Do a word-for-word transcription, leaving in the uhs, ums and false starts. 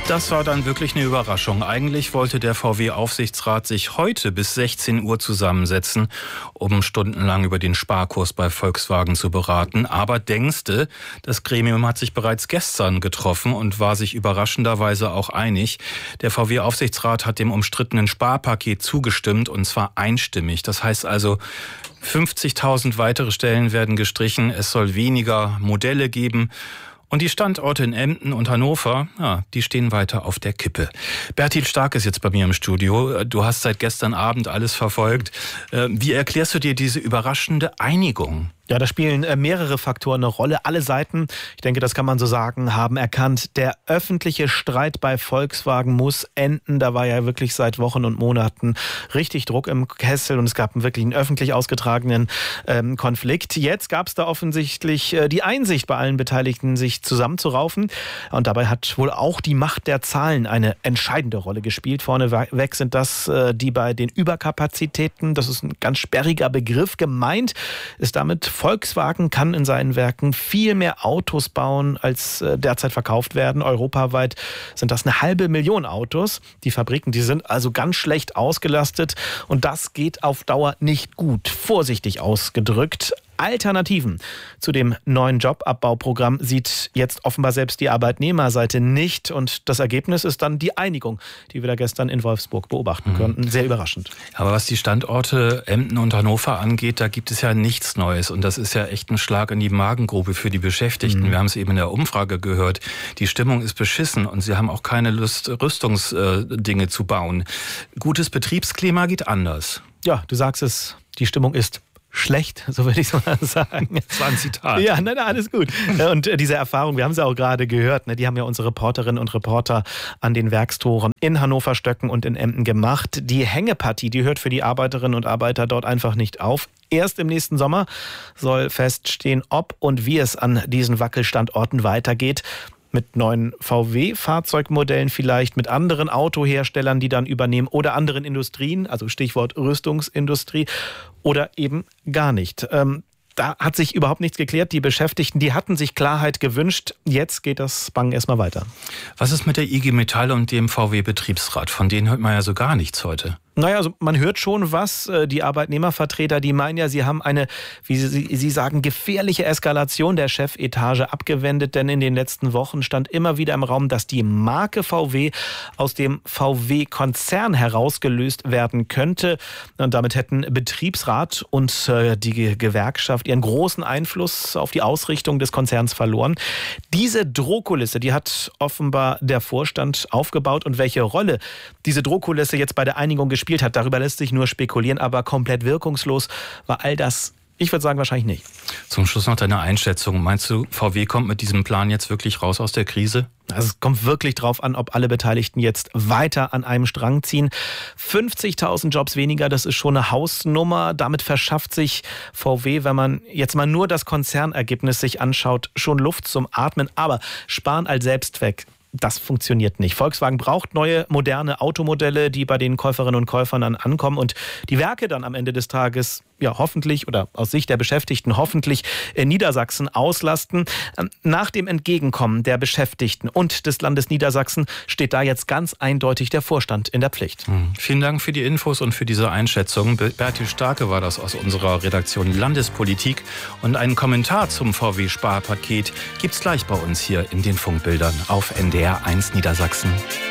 Das war dann wirklich eine Überraschung. Eigentlich wollte der V W-Aufsichtsrat sich heute bis sechzehn Uhr zusammensetzen, um stundenlang über den Sparkurs bei Volkswagen zu beraten. Aber denkste, das Gremium hat sich bereits gestern getroffen und war sich überraschenderweise auch einig. Der V W-Aufsichtsrat hat dem umstrittenen Sparpaket zugestimmt, und zwar einstimmig. Das heißt also, fünfzigtausend weitere Stellen werden gestrichen. Es soll weniger Modelle geben. Und die Standorte in Emden und Hannover, ja, die stehen weiter auf der Kippe. Bertil Stark ist jetzt bei mir im Studio. Du hast seit gestern Abend alles verfolgt. Wie erklärst du dir diese überraschende Einigung? Ja, da spielen mehrere Faktoren eine Rolle. Alle Seiten, ich denke, das kann man so sagen, haben erkannt, der öffentliche Streit bei Volkswagen muss enden. Da war ja wirklich seit Wochen und Monaten richtig Druck im Kessel und es gab einen wirklich einen öffentlich ausgetragenen ähm, Konflikt. Jetzt gab es da offensichtlich äh, die Einsicht bei allen Beteiligten, sich zusammenzuraufen. Und dabei hat wohl auch die Macht der Zahlen eine entscheidende Rolle gespielt. Vorneweg sind das äh, die bei den Überkapazitäten. Das ist ein ganz sperriger Begriff. Gemeint ist damit, Volkswagen kann in seinen Werken viel mehr Autos bauen, als äh, derzeit verkauft werden. Europaweit sind das eine halbe Million Autos. Die Fabriken, die sind also ganz schlecht ausgelastet und das geht auf Dauer nicht gut. Vorsichtig ausgedrückt. Alternativen zu dem neuen Jobabbauprogramm sieht jetzt offenbar selbst die Arbeitnehmerseite nicht. Und das Ergebnis ist dann die Einigung, die wir da gestern in Wolfsburg beobachten mhm. konnten. Sehr überraschend. Aber was die Standorte Emden und Hannover angeht, da gibt es ja nichts Neues. Und das ist ja echt ein Schlag in die Magengrube für die Beschäftigten. Mhm. Wir haben es eben in der Umfrage gehört. Die Stimmung ist beschissen und sie haben auch keine Lust, Rüstungsdinge zu bauen. Gutes Betriebsklima geht anders. Ja, du sagst es, die Stimmung ist schlecht, so würde ich es mal sagen. Das war ein Zitat. Ja, nein, nein, alles gut. Und diese Erfahrung, wir haben sie auch gerade gehört, ne, die haben ja unsere Reporterinnen und Reporter an den Werkstoren in Hannover, Stöcken und in Emden gemacht. Die Hängepartie, die hört für die Arbeiterinnen und Arbeiter dort einfach nicht auf. Erst im nächsten Sommer soll feststehen, ob und wie es an diesen Wackelstandorten weitergeht. Mit neuen V W-Fahrzeugmodellen vielleicht, mit anderen Autoherstellern, die dann übernehmen oder anderen Industrien, also Stichwort Rüstungsindustrie oder eben gar nicht. Ähm, da hat sich überhaupt nichts geklärt. Die Beschäftigten, die hatten sich Klarheit gewünscht. Jetzt geht das Bangen erstmal weiter. Was ist mit der I G Metall und dem V W-Betriebsrat? Von denen hört man ja so gar nichts heute. Naja, also man hört schon was. Die Arbeitnehmervertreter, die meinen ja, sie haben eine, wie sie, sie sagen, gefährliche Eskalation der Chefetage abgewendet. Denn in den letzten Wochen stand immer wieder im Raum, dass die Marke V W aus dem V W-Konzern herausgelöst werden könnte. Und damit hätten Betriebsrat und die Gewerkschaft ihren großen Einfluss auf die Ausrichtung des Konzerns verloren. Diese Drohkulisse, die hat offenbar der Vorstand aufgebaut. Und welche Rolle diese Drohkulisse jetzt bei der Einigung gespielt hat, darüber lässt sich nur spekulieren, aber komplett wirkungslos war all das, ich würde sagen, wahrscheinlich nicht. Zum Schluss noch deine Einschätzung. Meinst du, V W kommt mit diesem Plan jetzt wirklich raus aus der Krise? Also es kommt wirklich drauf an, ob alle Beteiligten jetzt weiter an einem Strang ziehen. fünfzigtausend Jobs weniger, das ist schon eine Hausnummer. Damit verschafft sich V W, wenn man jetzt mal nur das Konzernergebnis sich anschaut, schon Luft zum Atmen. Aber Sparen als Selbstzweck, das funktioniert nicht. Volkswagen braucht neue, moderne Automodelle, die bei den Käuferinnen und Käufern dann ankommen und die Werke dann am Ende des Tages ja hoffentlich oder aus Sicht der Beschäftigten hoffentlich in Niedersachsen auslasten. Nach dem Entgegenkommen der Beschäftigten und des Landes Niedersachsen steht da jetzt ganz eindeutig der Vorstand in der Pflicht. Hm. Vielen Dank für die Infos und für diese Einschätzung. Bertil Starke war das aus unserer Redaktion Landespolitik und einen Kommentar zum V W-Sparpaket gibt's gleich bei uns hier in den Funkbildern auf N D R eins Niedersachsen.